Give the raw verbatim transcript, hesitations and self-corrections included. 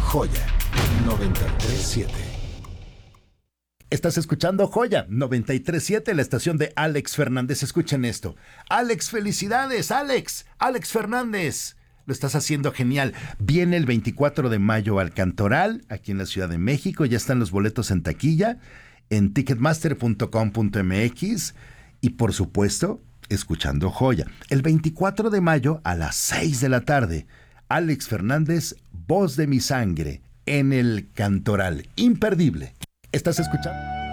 Joya noventa y tres punto siete. Estás escuchando Joya noventa y tres punto siete, la estación de Alex Fernández. Escuchen esto. Alex, felicidades, Alex. Alex Fernández. Lo estás haciendo genial. Viene el veinticuatro de mayo al Cantoral, aquí en la Ciudad de México. Ya están los boletos en taquilla, en ticketmaster punto com punto m x. Y por supuesto, escuchando Joya. El veinticuatro de mayo a las seis de la tarde. Alex Fernández, Voz de mi sangre, en el Cantoral. Imperdible. ¿Estás escuchando?